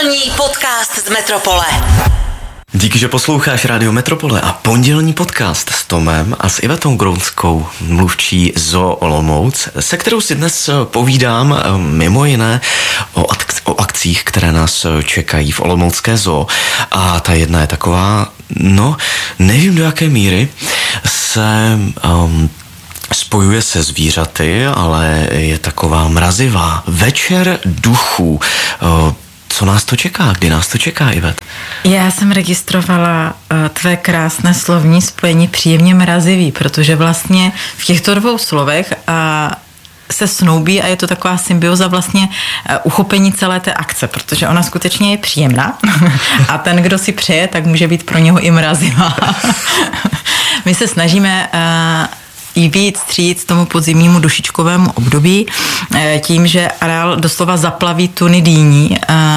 Pondělní podcast z Metropole. Díky, že posloucháš Rádio Metropole a pondělní podcast s Tomem a s Ivetou Grounskou, mluvčí Zoo Olomouc, se kterou si dnes povídám mimo jiné o akcích, které nás čekají v Olomoucké zoo. A ta jedna je taková, nevím do jaké míry se spojuje se zvířaty, ale je taková mrazivá. Večer duchů. Co nás to čeká? Kdy nás to čeká, Ivet? Já jsem registrovala tvé krásné slovní spojení příjemně mrazivý, protože vlastně v těchto dvou slovech se snoubí a je to taková symbioza vlastně uchopení celé té akce, protože ona skutečně je příjemná a ten, kdo si přeje, tak může být pro něho i mrazivá. My se snažíme i víc vstříc tomu podzimnímu dušičkovému období tím, že areál doslova zaplaví tuny dýní,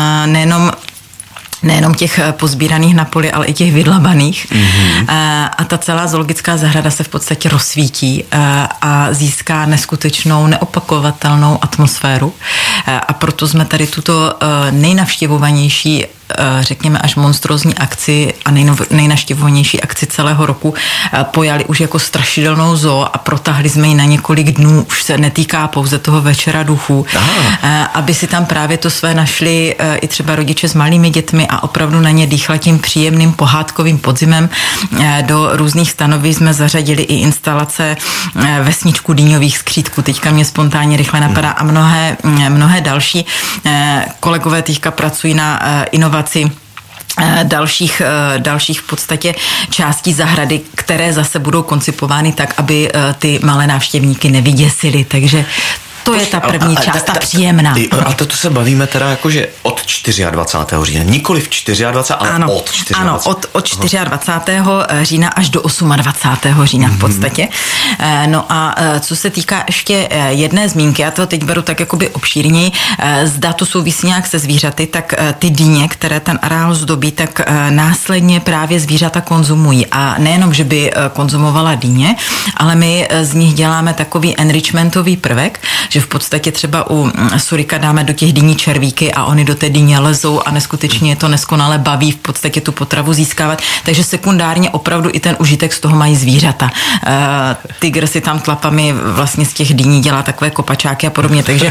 nejenom těch pozbíraných na poli, ale i těch vydlabaných. Mm-hmm. A ta celá zoologická zahrada se v podstatě rozsvítí a získá neskutečnou, neopakovatelnou atmosféru. A proto jsme tady tuto nejnavštěvovanější, řekněme až monstrózní akci a nejnavštěvovanější akci celého roku pojali už jako strašidelnou zoo a protáhli jsme ji na několik dnů. Už se netýká pouze toho večera duchů. Aby si tam právě to své našli i třeba rodiče s malými dětmi a opravdu na ně dýchla tím příjemným pohádkovým podzimem. Do různých stanoví jsme zařadili i instalace vesničku dýňových skřítků. Teďka mě spontánně rychle napadá a mnohé další. Kolegové teďka pracují na inovaci dalších v podstatě částí zahrady, které zase budou koncipovány tak, aby ty malé návštěvníky nevyděsily. Takže to je ta první část, ta příjemná. A to se bavíme teda jakože od 24. října, nikoli v 24, ale ano, od 24. Ano, od 24. října až do 28. října v podstatě. No a co se týká ještě jedné zmínky, já to teď beru tak jakoby obšírněji, zda to souvisí nějak se zvířaty, tak ty dýně, které ten areál zdobí, tak následně právě zvířata konzumují. A nejenom, že by konzumovala dýně, ale my z nich děláme takový enrichmentový prvek, že v podstatě třeba u surika dáme do těch dýní červíky a oni do té dýně lezou a neskutečně je to neskonale baví v podstatě tu potravu získávat, takže sekundárně opravdu i ten užitek z toho mají zvířata. Tygr si tam tlapami vlastně z těch dýní dělá takové kopačáky a podobně, takže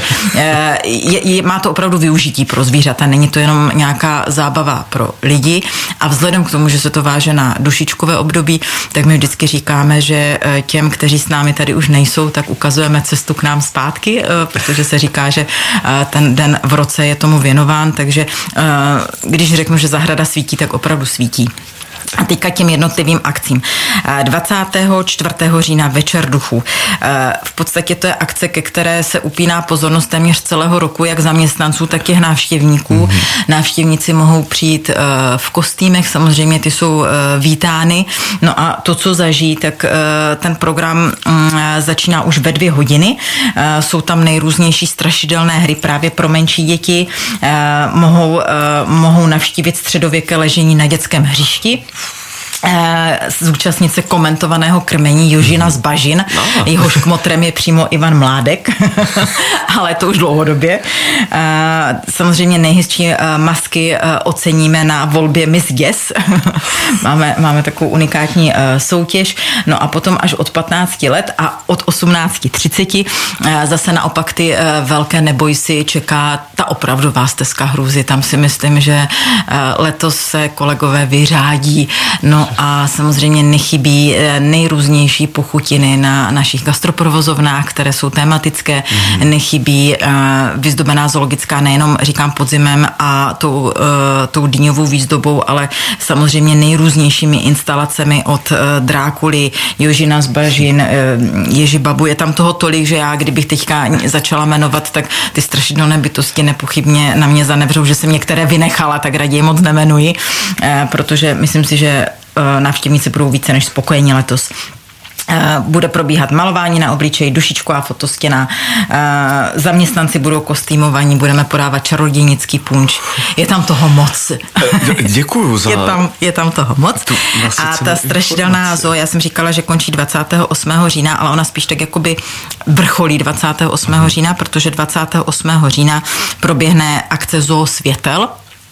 má to opravdu využití pro zvířata, není to jenom nějaká zábava pro lidi a vzhledem k tomu, že se to váže na dušičkové období, tak my vždycky říkáme, že těm, kteří s námi tady už nejsou, tak ukazujeme cestu k nám zpátky, protože se říká, že ten den v roce je tomu věnován, takže když řeknu, že zahrada svítí, tak opravdu svítí. A teďka těm jednotlivým akcím. 24. října večer duchů. V podstatě to je akce, ke které se upíná pozornost téměř celého roku, jak zaměstnanců, tak těch návštěvníků. Mm-hmm. Návštěvníci mohou přijít v kostýmech, samozřejmě ty jsou vítány. No a to, co zažijí, tak ten program začíná už ve 2 hodiny. Jsou tam nejrůznější strašidelné hry právě pro menší děti. Mohou navštívit středověké ležení na dětském hřišti. Zúčastnit se komentovaného krmení Jožina z Bažin. Jehož kmotrem je přímo Ivan Mládek, ale to už dlouhodobě. Samozřejmě nejhezčí masky oceníme na volbě Miss Yes. máme takovou unikátní soutěž. No a potom až od 15 let a od 18:30 zase naopak ty velké nebojsi čeká ta opravdová stezka hrůzy. Tam si myslím, že letos se kolegové vyřádí. No a samozřejmě nechybí nejrůznější pochutiny na našich gastroprovozovnách, které jsou tematické. Nechybí vyzdobená zoologická, nejenom říkám podzimem a tou dýňovou výzdobou, ale samozřejmě nejrůznějšími instalacemi od Drákuly, Jožina z Bažin, Ježibabu. Je tam toho tolik, že já, kdybych teďka začala jmenovat, tak ty strašidelné bytosti nepochybně na mě zanevřou, že jsem některé vynechala, tak raději moc nemenuji, protože myslím si, že návštěvníci budou více než spokojení letos. Bude probíhat malování na obličeji, dušičková fotostěna, zaměstnanci budou kostýmovaní, budeme podávat čarodějnický punč. Je tam toho moc. Děkuju za... Je tam toho moc. A ta strašidelná zoo, já jsem říkala, že končí 28. října, ale ona spíš tak jakoby vrcholí 28. října, protože 28. října proběhne akce Zoo světel.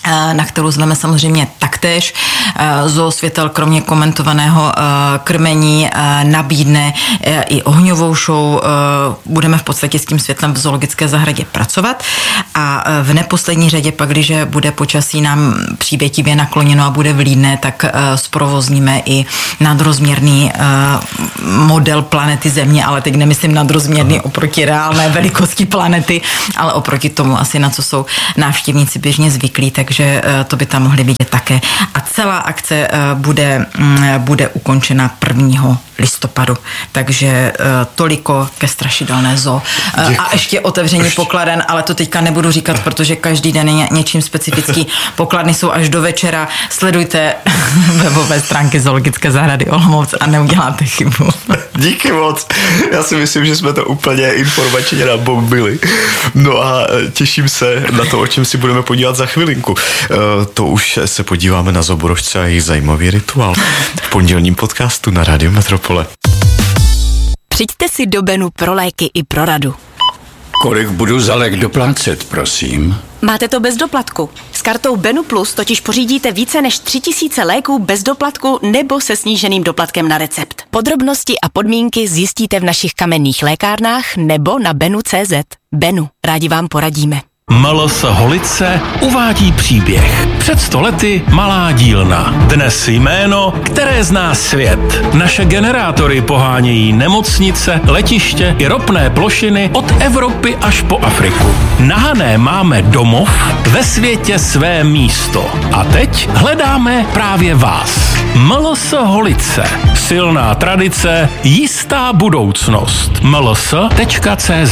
na kterou zveme samozřejmě taktéž. Zoo Světel kromě komentovaného krmení nabídne i ohňovou show. Budeme v podstatě s tím světlem v zoologické zahradě pracovat a v neposlední řadě pak, když bude počasí nám přívětivě nakloněno a bude vlídné, tak zprovozníme i nadrozměrný model planety Země, ale teď nemyslím nadrozměrný oproti reálné velikosti planety, ale oproti tomu asi na co jsou návštěvníci běžně zvyklí, takže to by tam mohli vidět také. A celá akce bude ukončena 1. listopadu. Takže toliko ke strašidelné zoo. A ještě otevření pokladen, ale to teďka nebudu říkat, protože každý den je něčím specifický. Pokladny jsou až do večera. Sledujte webové stránky Zoologické zahrady Olomouc a neuděláte chybu. Díky moc. Já si myslím, že jsme to úplně informačně nabombili. No a těším se na to, o čem si budeme podívat za chvilinku. To už se podíváme na zoborožce a jejich zajímavý rituál v pondělním podcastu na Rádiu Metropole. Přijďte si do Benu pro léky i pro radu. Kolik budu za lék doplácet, prosím? Máte to bez doplatku. S kartou Benu Plus totiž pořídíte více než 3000 léků bez doplatku nebo se sníženým doplatkem na recept. Podrobnosti a podmínky zjistíte v našich kamenných lékárnách nebo na benu.cz. Benu, rádi vám poradíme. MLS Holice uvádí příběh. Před 100 lety malá dílna. Dnes jméno, které zná svět. Naše generátory pohánějí nemocnice, letiště i ropné plošiny od Evropy až po Afriku. Na Hané máme domov, ve světě své místo. A teď hledáme právě vás. MLS Holice. Silná tradice, jistá budoucnost. mls.cz.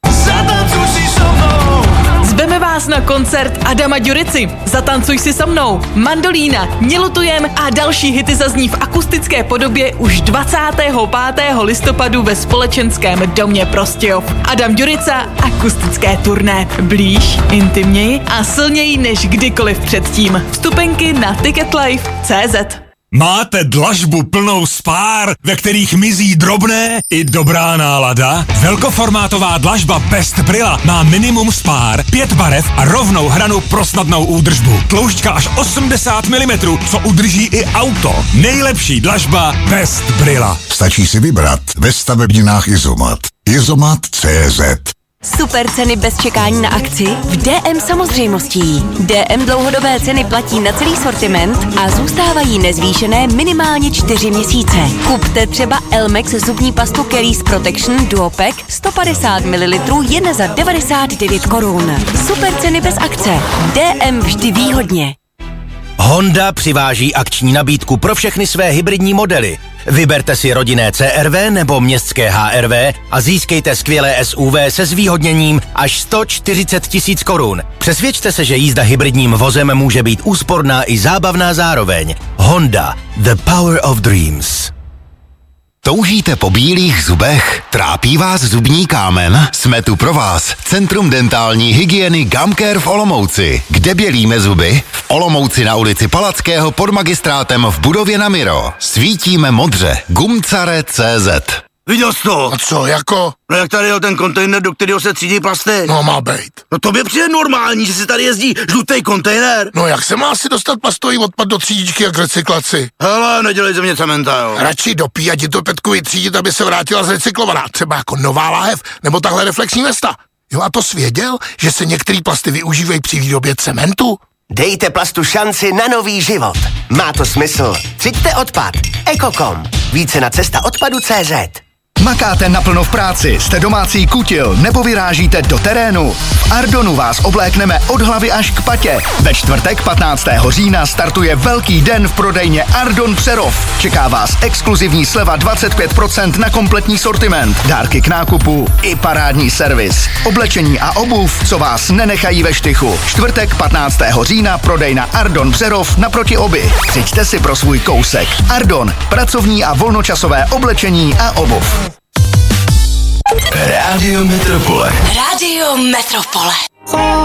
Zveme vás na koncert Adama Ďurici. Zatancuj si so mnou. Mandolína, Nilutujem a další hity zazní v akustické podobě už 25. listopadu ve Společenském domě Prostějov. Adam Ďurica, akustické turné. Blíž, intimněji a silněji než kdykoliv předtím. Vstupenky na ticketlife.cz. Máte dlažbu plnou spár, ve kterých mizí drobné i dobrá nálada? Velkoformátová dlažba Best Brilla má minimum spár, 5 barev a rovnou hranu pro snadnou údržbu. Tloušťka až 80 mm, co udrží i auto. Nejlepší dlažba Best Brilla. Stačí si vybrat ve stavebninách Izomat. Izomat.cz. Super ceny bez čekání na akci v DM samozřejmostí. DM dlouhodobé ceny platí na celý sortiment a zůstávají nezvýšené minimálně 4 měsíce. Kupte třeba Elmex zubní pastu Caries Protection Duopack 150 ml jen za 99 korun. Super ceny bez akce. DM vždy výhodně. Honda přiváží akční nabídku pro všechny své hybridní modely. Vyberte si rodinné CR-V nebo městské HR-V a získejte skvělé SUV se zvýhodněním až 140 000 korun. Přesvědčte se, že jízda hybridním vozem může být úsporná i zábavná zároveň. Honda, the power of dreams. Toužíte po bílých zubech? Trápí vás zubní kámen? Jsme tu pro vás. Centrum dentální hygieny Gumcare v Olomouci. Kde bělíme zuby? V Olomouci na ulici Palackého pod magistrátem v budově na Miro. Svítíme modře. Gumcare.cz. Viděl jsi to? A co, jako? No jak tady jel ten kontejner, do kterého se třídí plasty? No má bejt. No tobě přijde normální, že si tady jezdí žlutý kontejner? No jak se má asi dostat plastový odpad do třídičky a k recyklaci? Hele, nedělej ze mě cementa, jo. Radši dopí a ti to Petku vytřídit, aby se vrátila zrecyklovaná. Třeba jako nová láhev, nebo tahle reflexní vesta. Jo, a to svěděl, že se některé plasty využívají při výrobě cementu? Dejte plastu šanci na nový život. Má to smysl. Třiďte odpad. Ekokom. Více na cestaodpadu.cz. Makáte naplno v práci, jste domácí kutil nebo vyrážíte do terénu? V Ardonu vás oblékneme od hlavy až k patě. Ve čtvrtek 15. října startuje velký den v prodejně Ardon Přerov. Čeká vás exkluzivní sleva 25% na kompletní sortiment, dárky k nákupu i parádní servis. Oblečení a obuv, co vás nenechají ve štychu. Čtvrtek 15. října prodejna Ardon Přerov naproti Oby. Přijďte si pro svůj kousek. Ardon, pracovní a volnočasové oblečení a obuv. Rádio Metropole. Rádio Metropole.